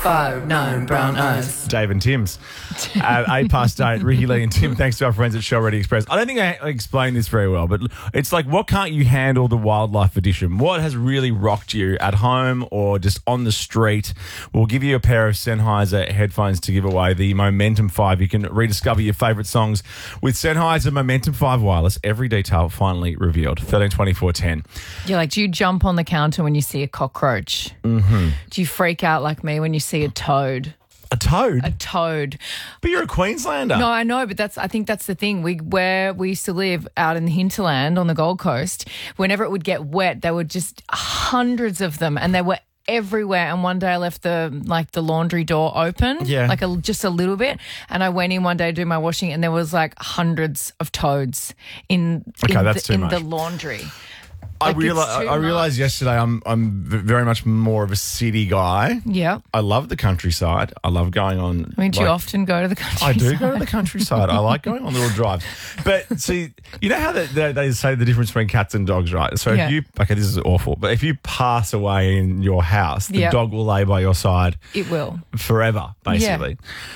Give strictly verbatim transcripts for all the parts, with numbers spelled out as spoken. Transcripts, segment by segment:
Five, nine, brown eyes. Dave and Tim's. At eight past eight, Ricky Lee and Tim, thanks to our friends at Show Ready Express. I don't think I explained this very well, but it's like, what can't you handle the wildlife edition? What has really rocked you at home or just on the street? We'll give you a pair of Sennheiser headphones to give away, the Momentum five. You can rediscover your favourite songs with Sennheiser Momentum five Wireless. Every detail finally revealed. thirteen twenty-four ten. You're like, do you jump on the counter when you see a cockroach? Mm-hmm. Do you freak out like me when you see a toad? A toad? A toad. But you're a Queenslander. No, I know, but that's I think that's the thing. We where we used to live out in the hinterland on the Gold Coast, whenever it would get wet, there were just hundreds of them, and they were everywhere. And one day I left the like the laundry door open, Yeah. like a, just a little bit, and I went in one day to do my washing, and there was like hundreds of toads in Okay, in, that's the, too in much. the laundry. I Like, it's realized too I realized much. yesterday I'm I'm v- very much more of a city guy. Yeah. I love the countryside. I love going on. I mean, do you like- often go to the countryside? I do go to the countryside. I like going on little drives. But see, you know how they, they, they say the difference between cats and dogs, right? So Yeah. if you, okay, this is awful, but if you pass away in your house, the Yep. dog will lay by your side It will. forever, basically.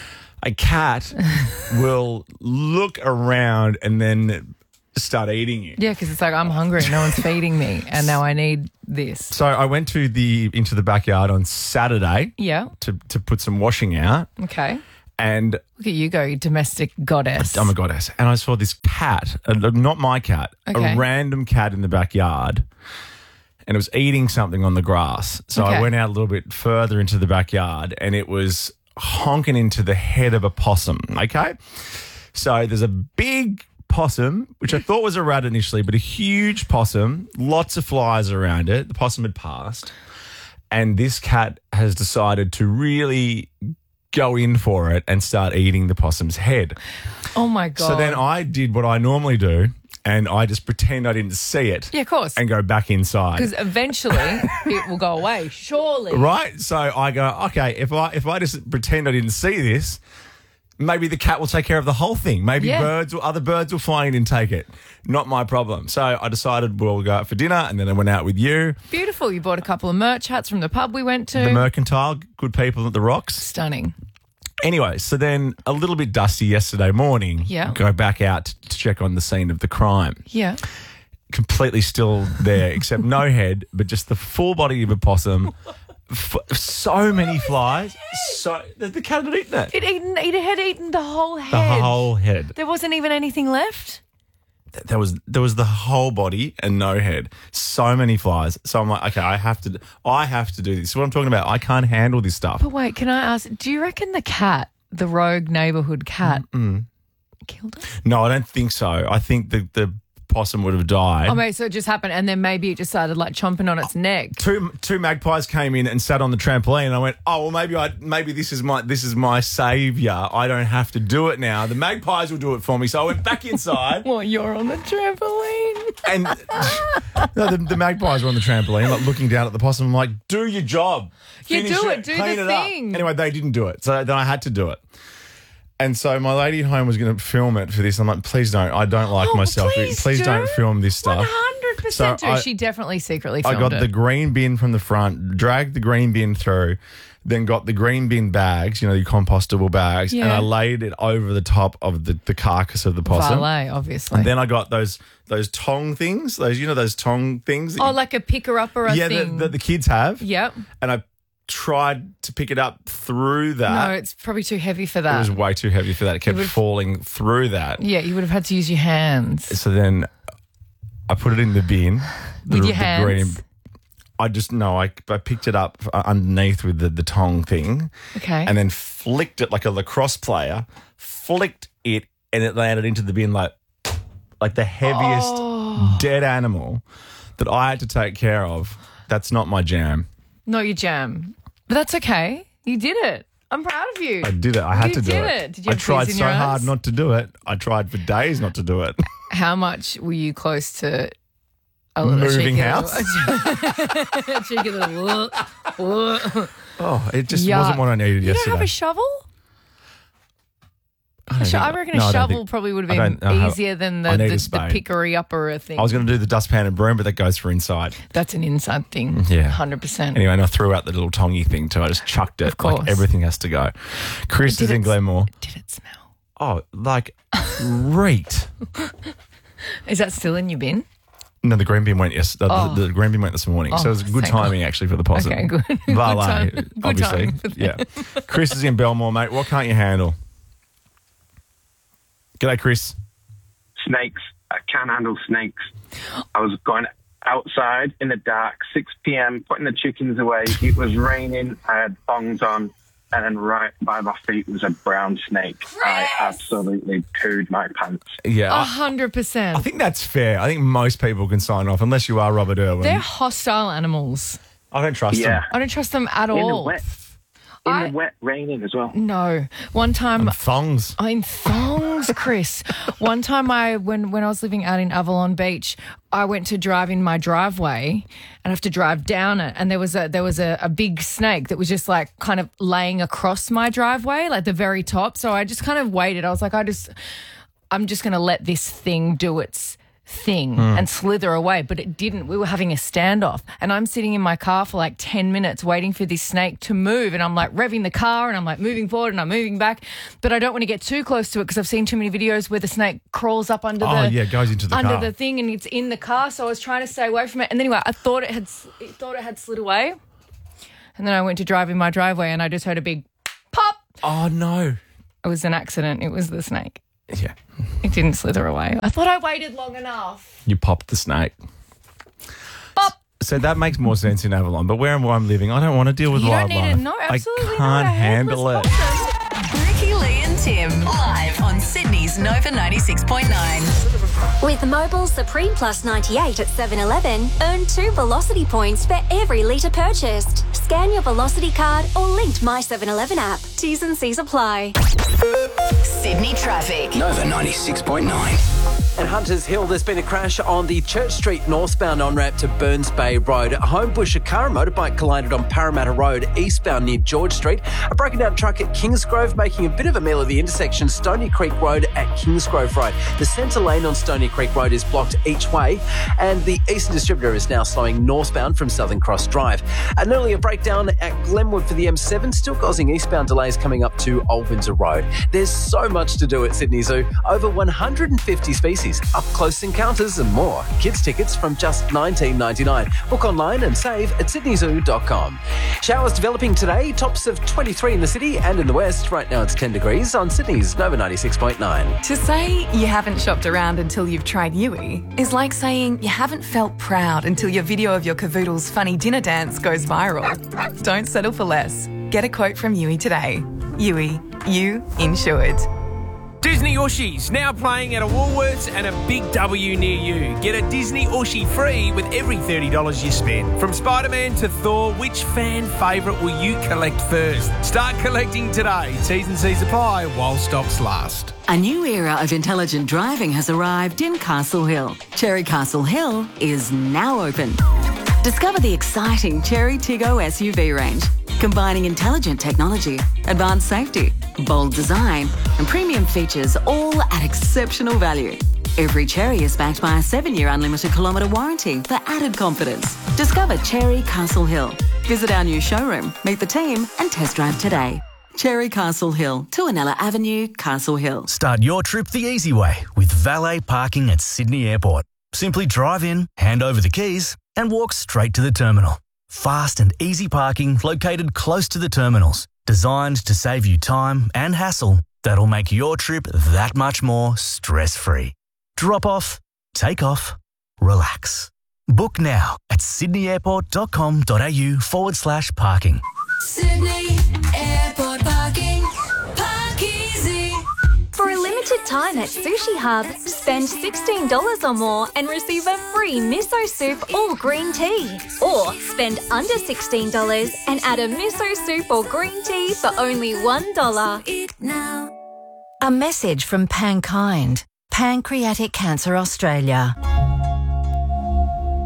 A cat will look around and then start eating you. Yeah, because it's like, I'm hungry, no one's feeding me, and now I need this. So I went to the into the backyard on Saturday Yeah. to, to put some washing out, Okay. and Look at you go, you domestic goddess. I'm a goddess. And I saw this cat, uh, not my cat, Okay. a random cat in the backyard, and it was eating something on the grass. So Okay. I went out a little bit further into the backyard, and it was honking into the head of a possum, okay? So there's a big possum, which I thought was a rat initially, but a huge possum, lots of flies around it. The possum had passed, and this cat has decided to really go in for it and start eating the possum's head. Oh my God. So then I did what I normally do, and I just pretend I didn't see it. Yeah, of course. And go back inside. Because eventually it will go away, surely. Right? So I go, okay, if I if I just pretend I didn't see this, maybe the cat will take care of the whole thing. Maybe Yeah. birds or other birds will fly in and take it. Not my problem. So I decided we'll go out for dinner, and then I went out with you. Beautiful. You bought a couple of merch hats from the pub we went to. The Mercantile, good people at the Rocks. Stunning. Anyway, so then a little bit dusty yesterday morning. Yeah. Go back out to check on the scene of the crime. Yeah. Completely still there, except no head, but just the full body of a possum. F- so many flies. So the, the cat had eaten it. It, eaten, it had eaten the whole The head. whole head. There wasn't even anything left. There was there was the whole body and no head. So many flies. So I'm like, okay, I have to. I have to do this. What I'm talking about. I can't handle this stuff. But wait, can I ask, do you reckon the cat, the rogue neighbourhood cat, killed it? No, I don't think so. I think the the possum would have died. Oh, maybe so it just happened, and then maybe it just started like chomping on its neck. Two two magpies came in and sat on the trampoline, and I went, "Oh well, maybe I maybe this is my this is my savior. I don't have to do it now. The magpies will do it for me." So I went back inside, Well, you're on the trampoline. and no, the, the magpies were on the trampoline, like looking down at the possum. I'm like, "Do your job. You Finish do it. Do Clean the it up." thing. Anyway, they didn't do it, so then I had to do it. And so my lady at home was going to film it for this. I'm like, please don't. I don't like Oh, myself. please don't do. film this stuff. one hundred percent So do. I- She definitely secretly I filmed got it. the green bin from the front, dragged the green bin through, then got the green bin bags, you know, the compostable bags, and Yeah. I laid it over the top of the, the carcass of the possum. Valet, obviously. And then I got those those tong things, those you know those tong things. that oh, you- like a picker-upper yeah, thing. that the, the kids have. Yep. And I tried to pick it up through No, that. it's probably too heavy for it that. was way too heavy for that. It kept would- falling through that. Yeah, you would have had to use your hands. So then I put it in the bin. The, With your the hands? I just, no, I, I picked it up underneath with the, the tong thing. Okay. And then flicked it like a lacrosse player, flicked it, and it landed into the bin like, like the heaviest Oh. dead animal that I had to take care of. That's not my jam. Not your jam. But that's okay. You did it. I'm proud of you. I did it. I had You to do did it. it. Did you I have tried tears in so your hard eyes? not to do it. I tried for days not to do it. How much were you close to a little Moving cheeky house? Little, cheeky little, whoa, whoa. Oh, it just Yuck. wasn't what I needed You yesterday. don't have a shovel? I, don't Sure, I think- reckon no, a I don't shovel think- probably would I have don't- I been have- easier than I the, need a the, the spade. pickery upper thing. I was going to do the dustpan and broom, but that goes for inside. That's an inside thing. Yeah. one hundred percent. Anyway, and I threw out the little tongy thing too. I just chucked it. Of course. Like everything has to go. Chris Did is in it- Glenmore. Did it smell? Oh, like great. Is that still in your bin? No, the green bin went yes. The, Oh. the, the green bin went this morning, so Oh, it was good thank timing actually for the possum. Okay, good. Good Valet, time- good obviously. timing for that. Yeah. Chris is in Belmore, mate. What can't you handle? G'day, Chris. Snakes. I can't handle snakes. I was going outside in the dark, six p.m., putting the chickens away. It was raining. I had thongs on, and then right by my feet was a brown snake. I absolutely pooed my pants. Yeah. A I, hundred I percent. think that's fair. I think most people can sign off, unless you are Robert Irwin. They're hostile animals. I don't trust Yeah. them. I don't trust them at In the all. wet. In I- the wet, raining as well. No. One time And thongs. I'm thongs, Chris. One time I when when I was living out in Avalon Beach, I went to drive in my driveway and I have to drive down it. And there was a there was a, a big snake that was just like kind of laying across my driveway, like the very top. So I just kind of waited. I was like, I just I'm just gonna let this thing do its thing and slither away, but it didn't. We were having a standoff and I'm sitting in my car for like ten minutes waiting for this snake to move, and I'm like revving the car and I'm like moving forward and I'm moving back, but I don't want to get too close to it because I've seen too many videos where the snake crawls up under Oh, the yeah, goes into the under car. the thing and it's in the car, so I was trying to stay away from it, and anyway I thought it had s- it thought it had slid away, and then I went to drive in my driveway and I just heard a big pop. Oh, no. It was an accident. It was the snake. Yeah. It didn't slither away. I thought I waited long enough. You popped the snake. Pop. So that makes more sense in Avalon, but where I'm living, I don't want to deal with You don't wildlife. need to know. Absolutely I not. can't A handle headless it. possum. Ricky, Lee and Tim, live on Sydney's Nova ninety-six point nine. With Mobile Supreme Plus ninety-eight at seven eleven, earn two Velocity points for every litre purchased. Scan your Velocity card or linked My seven eleven app. T's and C's apply. Sydney traffic. Nova ninety-six point nine. At Hunters Hill, there's been a crash on the Church Street northbound on-ramp to Burns Bay Road. At Homebush, a car and motorbike collided on Parramatta Road, eastbound near George Street. A broken down truck at Kingsgrove making a bit of a meal at the intersection, Stony Creek Road at Kingsgrove Road. The centre lane on Stony Creek Road is blocked each way, and the Eastern Distributor is now slowing northbound from Southern Cross Drive. An earlier breakdown at Glenwood for the M seven, still causing eastbound delays coming up to Old Windsor Road. There's so much to do at Sydney Zoo. Over one hundred fifty species, up-close encounters and more. Kids tickets from just nineteen ninety-nine. Book online and save at sydney zoo dot com. Showers developing today, tops of twenty-three in the city and in the west. Right now it's ten degrees on Sydney's Nova ninety-six point nine. To say you haven't shopped around until you've tried Yui is like saying you haven't felt proud until your video of your cavoodle's funny dinner dance goes viral. Don't settle for less. Get a quote from Yui today. Yui, you insured. Disney Ushies now playing at a Woolworths and a Big W near you. Get a Disney Ushie free with every thirty dollars you spend. From Spider-Man to Thor, which fan favourite will you collect first? Start collecting today. T's and C's apply while stocks last. A new era of intelligent driving has arrived in Castle Hill. Cherry Castle Hill is now open. Discover the exciting Cherry Tiggo S U V range, combining intelligent technology, advanced safety, bold design, and premium features, all at exceptional value. Every Cherry is backed by a seven-year unlimited kilometre warranty for added confidence. Discover Cherry Castle Hill. Visit our new showroom, meet the team, and test drive today. Cherry Castle Hill, Tuanella Avenue, Castle Hill. Start your trip the easy way with valet parking at Sydney Airport. Simply drive in, hand over the keys, and walk straight to the terminal. Fast and easy parking located close to the terminals, designed to save you time and hassle that'll make your trip that much more stress-free. Drop off, take off, relax. Book now at sydneyairport.com.au forward slash parking. Sydney Airport parking. Park easy. For a limited time at Sushi Hub, spend sixteen dollars or more and receive a free miso soup or green tea. Or spend under sixteen dollars and add a miso soup or green tea for only one dollar. A message from Pankind, Pancreatic Cancer Australia.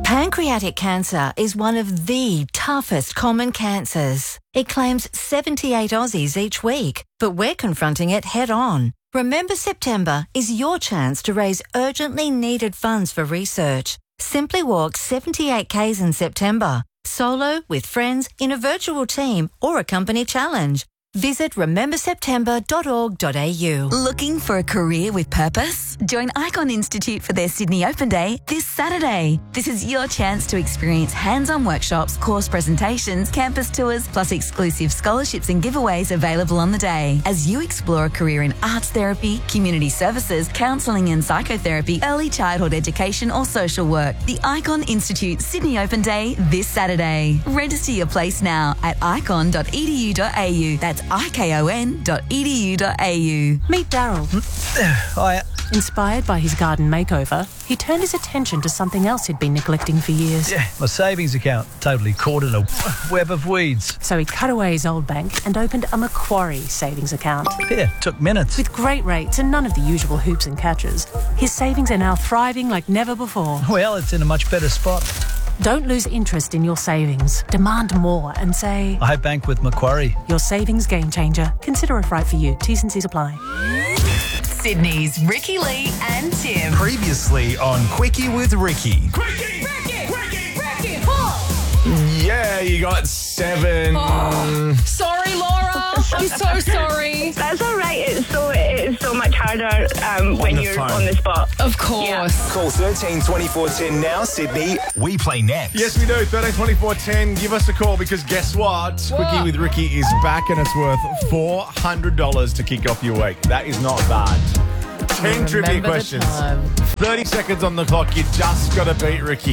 Pancreatic cancer is one of the toughest common cancers. It claims seventy-eight Aussies each week, but we're confronting it head on. Remember September is your chance to raise urgently needed funds for research. Simply walk seventy-eight kays in September, solo, with friends, in a virtual team or a company challenge. Visit remember september dot org dot a u. Looking for a career with purpose? Join Icon Institute for their Sydney Open Day this Saturday. This is your chance to experience hands-on workshops, course presentations, campus tours, plus exclusive scholarships and giveaways available on the day. As you explore a career in arts therapy, community services, counselling and psychotherapy, early childhood education or social work. The Icon Institute Sydney Open Day this Saturday. Register your place now at icon dot e d u dot a u. That's icon dot e d u dot a u. Meet Daryl. Hiya. Inspired by his garden makeover, he turned his attention to something else he'd been neglecting for years. Yeah, my savings account, totally caught in a web of weeds. So he cut away his old bank and opened a Macquarie savings account. Yeah, took minutes. With great rates and none of the usual hoops and catches, his savings are now thriving like never before. Well, it's in a much better spot. Don't lose interest in your savings. Demand more and say, I bank with Macquarie. Your savings game changer. Consider if right for you. T's and C's apply. Sydney's Ricky Lee and Tim. Previously on Quickie with Ricky. Ricky, Ricky, Ricky, Ricky, oh. Yeah, you got seven. Oh, sorry, Laura. I'm so sorry. That's all right. It's so it's so much harder um, when the you're phone. on the spot. Of course. Yeah. Call thirteen twenty-four ten now, Sydney. We play next. Yes, we do. thirteen twenty-four ten. Give us a call because guess what? What? Quickie with Ricky is back and it's worth four hundred dollars to kick off your week. That is not bad. ten trivia Remember the questions. time. thirty seconds on the clock. You just got to beat Ricky.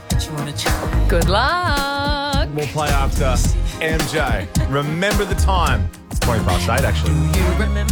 Good luck. We'll play after M J. Remember the time. It's twenty past eight, actually.